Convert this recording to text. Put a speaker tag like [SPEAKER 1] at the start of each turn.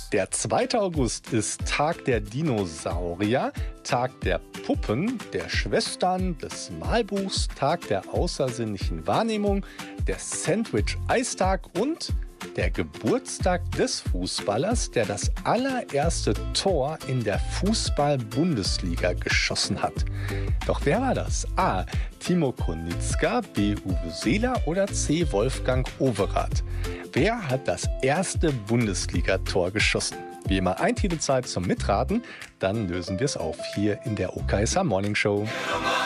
[SPEAKER 1] Der 2. August ist Tag der Dinosaurier, Tag der Puppen, der Schwestern, des Malbuchs, Tag der außersinnlichen Wahrnehmung, der Sandwich-Eistag und der Geburtstag des Fußballers, der das allererste Tor in der Fußball-Bundesliga geschossen hat. Doch wer war das? A. Timo Konitzka, B. Uwe Seeler oder C. Wolfgang Overath? Wer hat das erste Bundesligator geschossen? Wie immer ein Titel Zeit zum Mitraten, dann lösen wir es auf hier in der OKSH Morning Show.